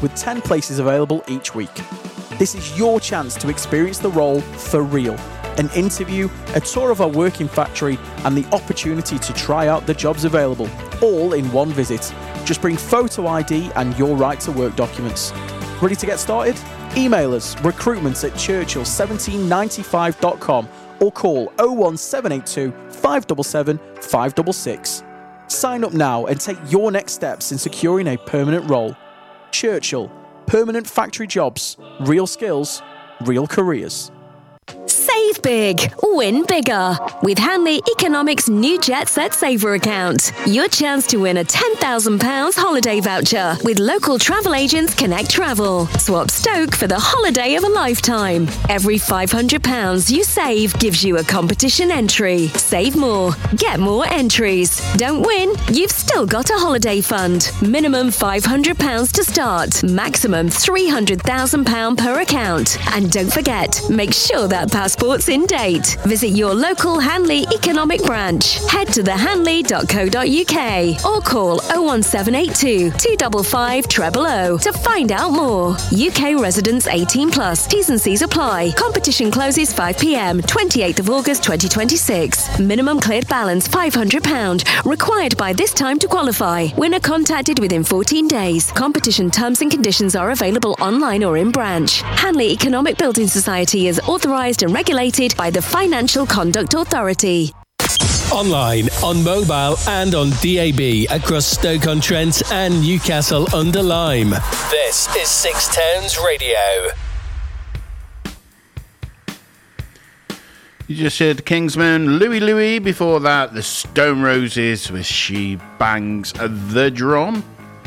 with 10 places available each week. This is your chance to experience the role for real. An interview, a tour of our working factory, and the opportunity to try out the jobs available, all in one visit. Just bring photo ID and your right to work documents. Ready to get started? Email us recruitment@churchill1795.com or call 01782 577 566. Sign up now and take your next steps in securing a permanent role. Churchill, permanent factory jobs, real skills, real careers. Save big, win bigger. With Hanley Economics' new Jet Set Saver account. Your chance to win a £10,000 holiday voucher with local travel agents Connect Travel. Swap Stoke for the holiday of a lifetime. Every £500 you save gives you a competition entry. Save more, get more entries. Don't win, you've still got a holiday fund. Minimum £500 to start. Maximum £300,000 per account. And don't forget, make sure that passport's in date. Visit your local Hanley Economic branch. Head to thehanley.co.uk or call 01782 255 000 to find out more. UK residents 18 plus. T's and C's apply. Competition closes 5 p.m. 28th of August 2026. Minimum cleared balance £500. Required by this time to qualify. Winner contacted within 14 days. Competition terms and conditions are available online or in branch. Hanley Economic Building Society is authorised and regulated by the Financial Conduct Authority. Online, on mobile and on DAB across Stoke-on-Trent and Newcastle-under-Lyme. This is Six Towns Radio. You just heard Kingsman, Louie Louie. Before that, the Stone Roses with She Bangs the Drum.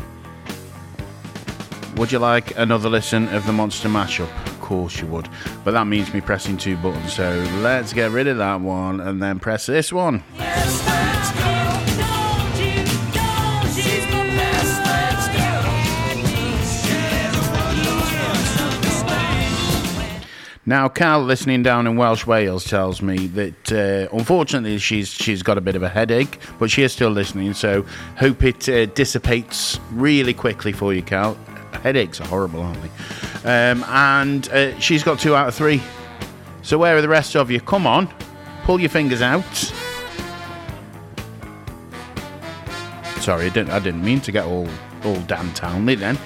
Would you like another listen of the Monster Mashup? Of course you would. But that means me pressing 2 buttons. So let's get rid of that one and then press this one. Yes, let's go. Don't you know she's the best? Let's go. Now, Cal, listening down in Welsh Wales, tells me that unfortunately she's got a bit of a headache, but she is still listening. So hope it dissipates really quickly for you, Cal. Headaches are horrible, aren't they? And she's got 2 out of 3. So where are the rest of you? Come on, pull your fingers out. Sorry, I didn't mean to get all downtown-y then.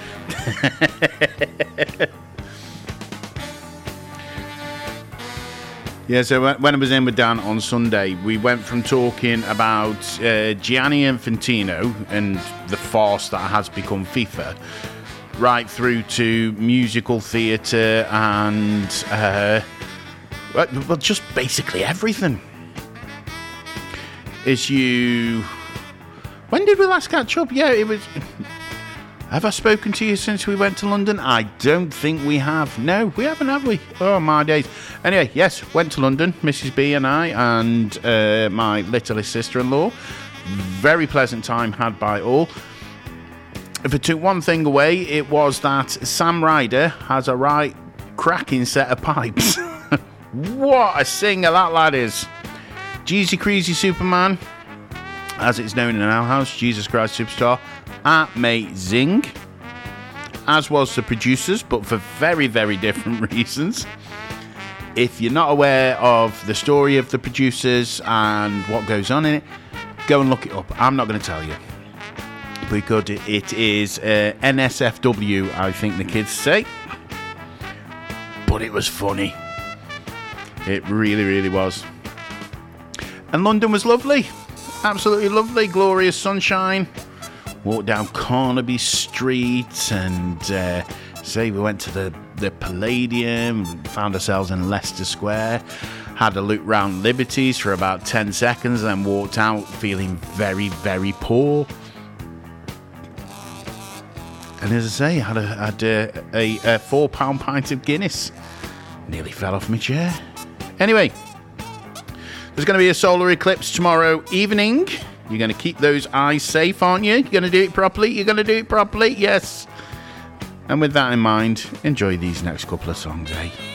Yeah, so when I was in with Dan on Sunday, we went from talking about Gianni Infantino and the farce that has become FIFA, right through to musical theatre and well, just basically everything. When did we last catch up? Yeah, it was. Have I spoken to you since we went to London? I don't think we have. No, we haven't, have we? Oh, my days. Anyway, yes, went to London, Mrs. B and I, and my littlest sister-in-law. Very pleasant time had by all. If I took one thing away, it was that Sam Ryder has a right cracking set of pipes. What a singer that lad is. Jeezy Creasy Superman, as it's known in our house, Jesus Christ Superstar, amazing. As was the producers, but for very, very different reasons. If you're not aware of the story of the producers and what goes on in it, go and look it up. I'm not going to tell you. Because it is NSFW, I think the kids say. But it was funny. It really, really was. And London was lovely. Absolutely lovely. Glorious sunshine. Walked down Carnaby Street and we went to the Palladium. Found ourselves in Leicester Square. Had a look round Liberties for about 10 seconds. Then walked out feeling very, very poor. And as I say, had a £4 pint of Guinness. Nearly fell off my chair. Anyway, there's going to be a solar eclipse tomorrow evening. You're going to keep those eyes safe, aren't you? You're going to do it properly? You're going to do it properly? Yes. And with that in mind, enjoy these next couple of songs, eh?